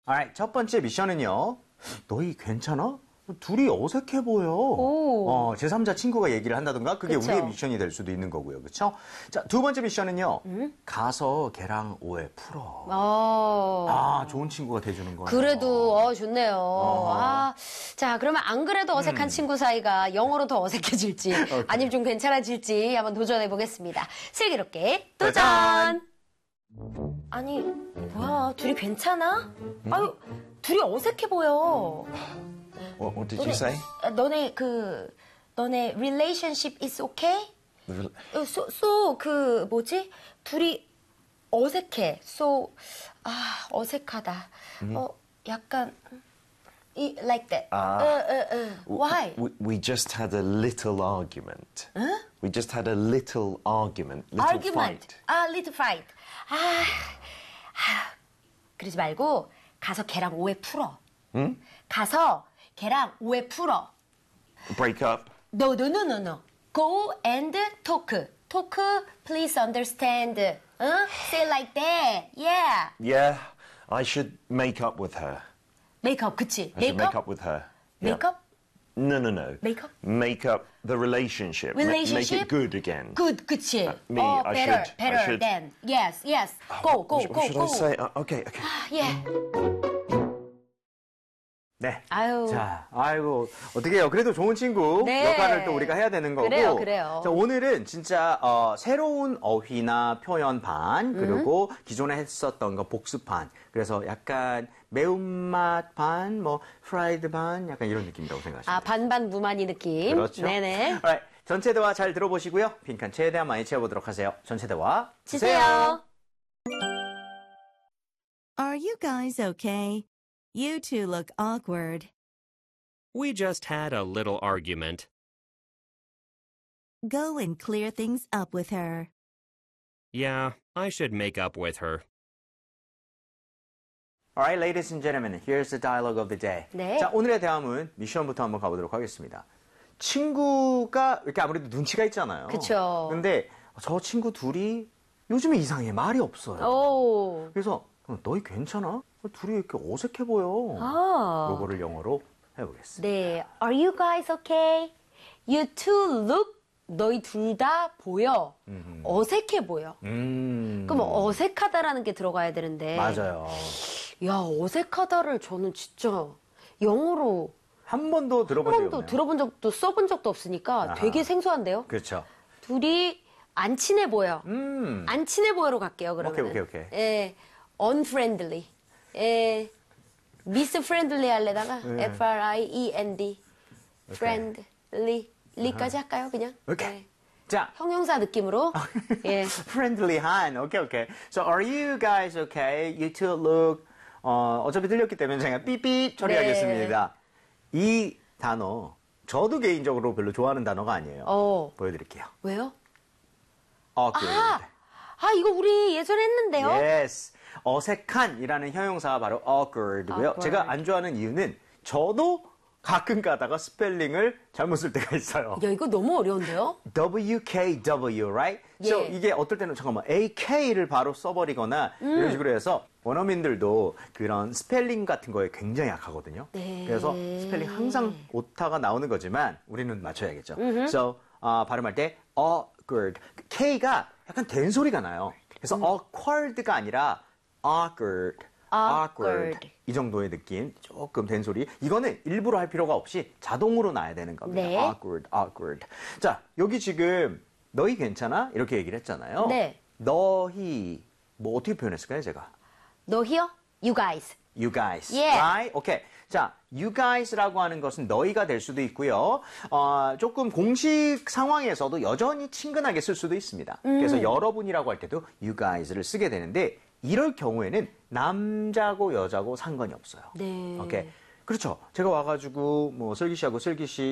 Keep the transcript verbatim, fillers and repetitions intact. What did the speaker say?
Alright, 첫 번째 미션은요. 너희 괜찮아? 둘이 어색해 보여. 오. 어, 제삼자 친구가 얘기를 한다던가 그게 그쵸. 우리의 미션이 될 수도 있는 거고요. 그렇죠? 자, 두 번째 미션은요. 음? 가서 걔랑 오해 풀어. 어. 아, 좋은 친구가 돼주는 거예요. 그래도 어 좋네요. 어. 아, 자 그러면 안 그래도 어색한 음. 친구 사이가 영어로 더 어색해질지 아니면 좀 괜찮아질지 한번 도전해 보겠습니다. 슬기롭게 도전. 아니 뭐야 둘이 괜찮아? 음? 아유 둘이 어색해 보여. What, what did you say? 아, 너네 그 너네 relationship is okay? The- 어, so, so 그 뭐지? 둘이 어색해. so 아 어색하다. 어 약간 이 like that. 아. 어, 어, 어. Why? We, we just had a little argument. We just had a little argument. Little Argument. fight. 아 little fight. 아, 아 그러지 말고 가서 걔랑 오해 풀어. 응? 가서 걔랑 오해 풀어. Break up. No, no, no, no, no. Go and talk. Talk, please understand. 어? Say like that. Yeah. Yeah, I should make up with her. 메이크업, 그치? I should make 메이크업? up with her. Yeah. 메이크업? No, no, no. Make up? Make up the relationship. Ma- Relationship? Make it good again. Good, 그치? me, 어, I better, should- I better should- than. Yes, yes. Go, go, What, go, should go. I say? Uh, okay, okay. 예. 네. 아유. 자, 아이고, 어떻게 해요? 그래도 좋은 친구 네. 역할을 또 우리가 해야 되는 거고. 그래요, 그래요. 자, 오늘은 진짜, 어, 새로운 어휘나 표현 반, 그리고 음. 기존에 했었던 거 복습반. 그래서 약간 매운맛 반, 뭐, 프라이드 반, 약간 이런 느낌이라고 생각하시면 아, 돼요. 반반 무만이 느낌. 그렇죠. 네네. Alright, 전체 대화 잘 들어보시고요. 빈칸 최대한 많이 채워보도록 하세요. 전체 대화 주세요. Are you guys okay? You two look awkward. We just had a little argument. Go and clear things up with her. Yeah, I should make up with her. Alright, ladies and gentlemen, here's the dialogue of the day. 네. 자, 오늘의 대화문 미션부터 한번 가보도록 하겠습니다. 친구가 이렇게 아무래도 눈치가 있잖아요. 그쵸. 근데 저 친구 둘이 요즘에 이상해. 말이 없어요. 오. 그래서 너희 괜찮아? 둘이 이렇게 어색해 보여. 아. 요거를 영어로 해보겠습니다. 네. Are you guys okay? You two look. 너희 둘 다 보여. 음흠. 어색해 보여. 음. 그럼 어색하다라는 게 들어가야 되는데. 맞아요. 야, 어색하다를 저는 진짜 영어로 한 번도 들어본 한 적이 번도 없네요. 들어본 적도 써본 적도 없으니까 아하. 되게 생소한데요? 그렇죠. 둘이 안 친해 보여. 음. 안 친해 보여로 갈게요, 그러면. 오케이, 오케이, 오케이. 예, unfriendly. 예, miss friendly 할래다가 네. F R I E N D. friendly. 리까지 할까요, 그냥? 오케이. 예. 자, 형용사 느낌으로. 예. friendly한. 오케이, 오케이. So, are you guys okay? You two look. 어, 어차피 들렸기 때문에 제가 삐삐 처리하겠습니다. 이 단어, 저도 개인적으로 별로 좋아하는 단어가 아니에요. 어. 보여드릴게요. 왜요? awkward. 아, 아, 이거 우리 예전에 했는데요? Yes. 어색한이라는 형용사가 바로 awkward고요. awkward. 제가 안 좋아하는 이유는 저도 가끔 가다가 스펠링을 잘못 쓸 때가 있어요. 야, 이거 너무 어려운데요? W K W, right? So 예. 이게 어떨 때는 잠깐만 A K를 바로 써버리거나 음. 이런 식으로 해서 원어민들도 그런 스펠링 같은 거에 굉장히 약하거든요. 네. 그래서 스펠링 항상 오타가 나오는 거지만 우리는 맞춰야겠죠. So 아, 발음할 때 awkward, K가 약간 된 소리가 나요. 그래서 음. awkward가 아니라 awkward. awkward. 이 정도의 느낌, 조금 된 소리. 이거는 일부러 할 필요가 없이 자동으로 나야 되는 겁니다. 네. awkward, awkward. 자, 여기 지금 너희 괜찮아? 이렇게 얘기를 했잖아요. 네. 너희 뭐 어떻게 표현했을까요, 제가? 너 here? You guys. You guys, Yeah. right? 오케이. 자, you guys라고 하는 것은 너희가 될 수도 있고요. 어, 조금 공식 상황에서도 여전히 친근하게 쓸 수도 있습니다. 음. 그래서 여러분이라고 할 때도 you guys를 쓰게 되는데 이럴 경우에는 남자고 여자고 상관이 없어요. 네. 오케이. 그렇죠. 제가 와가지고 뭐 슬기 씨하고 슬기 씨